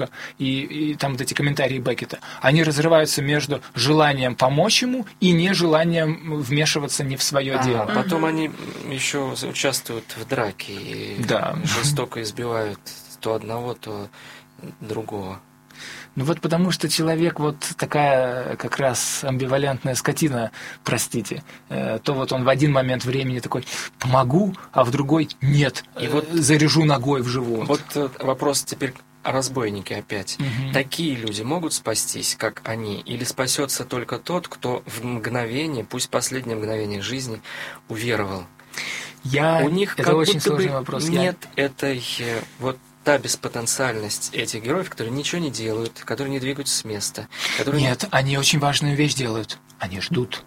и там вот эти комментарии Беккета, они разрываются между желанием помочь ему и нежеланием вмешиваться не в свое дело. Потом они еще участвуют в драке и жестоко избивают то одного, то другого. Ну вот потому что человек вот такая как раз амбивалентная скотина, простите. То вот он в один момент времени такой «помогу», а в другой «нет, и вот заряжу ногой в живот». Вот вопрос теперь о разбойнике опять. Такие люди могут спастись, как они, или спасется только тот, кто в мгновение, пусть последнее мгновение жизни, уверовал? У них это как очень будто сложный бы вопрос. Нет этой вот та беспотенциальность этих героев, которые ничего не делают, которые не двигаются с места. Нет, они очень важную вещь делают. Они ждут.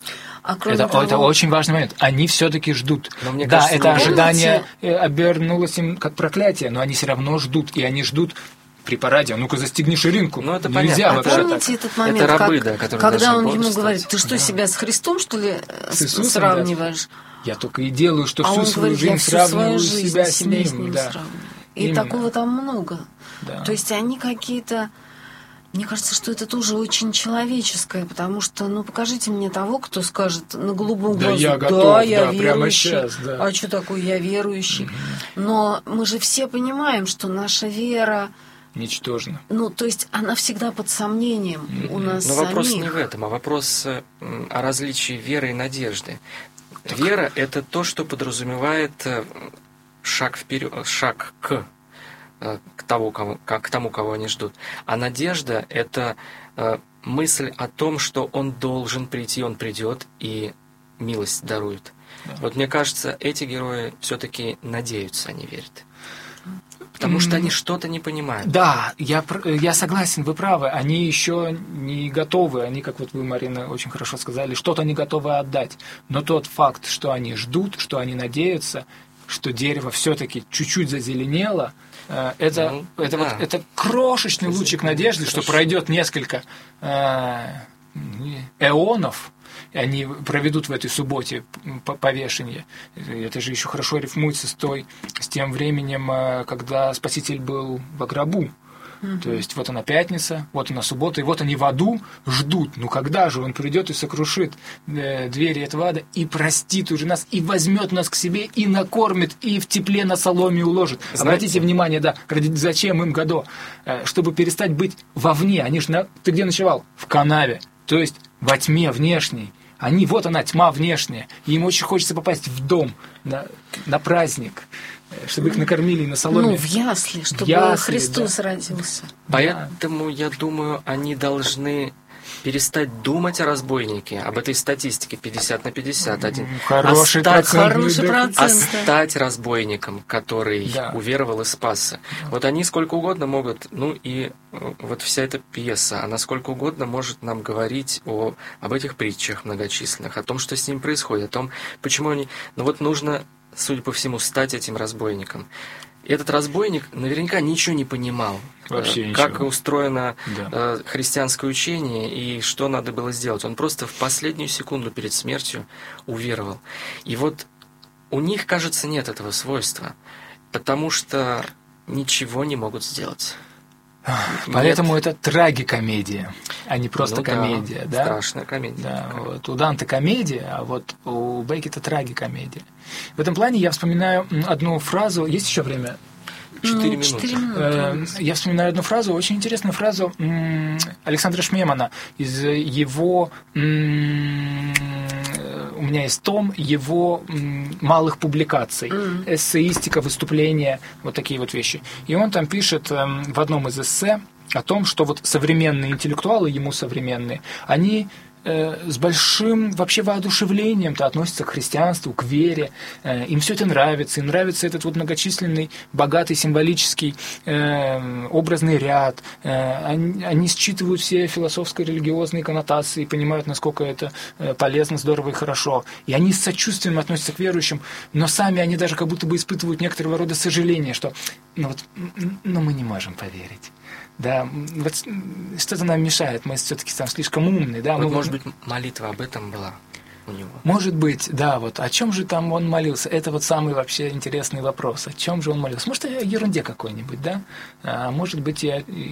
Это очень важный момент. Они все-таки ждут. Но мне кажется, это ожидание обернулось им как проклятие, но они все равно ждут. И они ждут при параде. Ну-ка, застегни ширинку. Ну, это нельзя понятно. вообще помните так. этот момент, это рабы, когда он ему говорит, ты что, себя с Христом, что ли, сравниваешь? Я только и делаю, что всю он свою говорит, жизнь я всю сравниваю свою жизнь себя с ним. сравниваю. И такого там много. Да. То есть они какие-то... Мне кажется, что это тоже очень человеческое, потому что, покажите мне того, кто скажет на голубом глазу, я готов, я верующий, прямо сейчас, а что такое я верующий? Но мы же все понимаем, что наша вера... Ничтожно. То есть она всегда под сомнением у нас Но вопрос самих. не в этом, а вопрос о различии веры и надежды. Вера – это то, что подразумевает шаг вперед, шаг к тому, кого они ждут. А надежда – это мысль о том, что он должен прийти, он придет и милость дарует. Вот мне кажется, эти герои все-таки надеются, они верят. Потому что они что-то не понимают. Да, я согласен, вы правы. Они еще не готовы, они, как вот вы, Марина, очень хорошо сказали, что-то не готовы отдать. Но тот факт, что они ждут, что они надеются, что дерево все-таки чуть-чуть зазеленело, это крошечный лучик надежды, что пройдет несколько эонов, и они проведут в этой субботе повешение. Это же еще хорошо рифмуется с тем временем, когда Спаситель был во гробу. То есть вот она пятница, вот она суббота, и вот они в аду ждут. Когда же он придет и сокрушит двери этого ада, и простит уже нас, и возьмет нас к себе, и накормит, и в тепле на соломе уложит. Обратите внимание, зачем им Годо? Чтобы перестать быть вовне. Они же ты где ночевал? В канаве. То есть во тьме внешней. Вот она, тьма внешняя. И им очень хочется попасть в дом, на праздник, чтобы их накормили на соломе. В ясли, чтобы Христос родился. Поэтому, я думаю, они должны перестать думать о разбойнике, об этой статистике 50 на 50. Хороший процент. А стать разбойником, который уверовал и спасся. Вот они сколько угодно могут, и вот вся эта пьеса, она сколько угодно может нам говорить об этих притчах многочисленных, о том, что с ним происходит, о том, почему они... нужно, судя по всему, стать этим разбойником. И этот разбойник наверняка ничего не понимал, как устроено христианское учение и что надо было сделать. Он просто в последнюю секунду перед смертью уверовал. И вот у них, кажется, нет этого свойства, потому что ничего не могут сделать. Поэтому это трагикомедия, а не просто комедия. Да? Страшная комедия. Да, у Данте комедия, а вот у Беккета трагикомедия. В этом плане я вспоминаю одну фразу. Есть еще время? 4 минуты. Я вспоминаю одну фразу, очень интересную фразу Александра Шмемана из его... У меня есть том его малых публикаций, эссеистика, выступления, вот такие вот вещи. И он там пишет в одном из эссе о том, что вот современные интеллектуалы, ему современные, они с большим вообще воодушевлением-то относятся к христианству, к вере. Им все это нравится. Им нравится этот вот многочисленный, богатый, символический, образный ряд. Они считывают все философско-религиозные коннотации, понимают, насколько это полезно, здорово и хорошо. И они с сочувствием относятся к верующим, но сами они даже как будто бы испытывают некоторого рода сожаление, что мы не можем поверить. Да, вот что-то нам мешает, мы все-таки там слишком умные. Да, может быть, молитва об этом была? у него. Может быть, да, вот о чем же там он молился? Это вот самый вообще интересный вопрос. О чем же он молился? Может, о ерунде какой-нибудь, да? А может быть, и